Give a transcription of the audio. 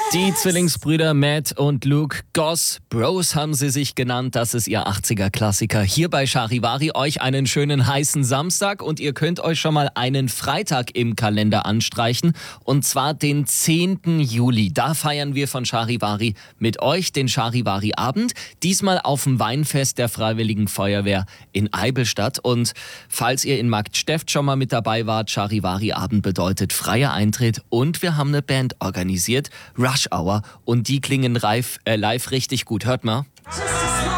Die Zwillingsbrüder Matt und Luke Goss Bros haben sie sich genannt. Das ist ihr 80er-Klassiker. Hier bei Charivari euch einen schönen heißen Samstag und ihr könnt euch schon mal einen Freitag im Kalender anstreichen. Und zwar den 10. Juli. Da feiern wir von Charivari mit euch den Charivari-Abend. Diesmal auf dem Weinfest der Freiwilligen Feuerwehr in Eibelstadt. Und falls ihr in Marktsteft schon mal mit dabei wart, Charivari-Abend bedeutet freier Eintritt. Und wir haben eine Band organisiert, Rush Hour, und die klingen live richtig gut. Hört mal.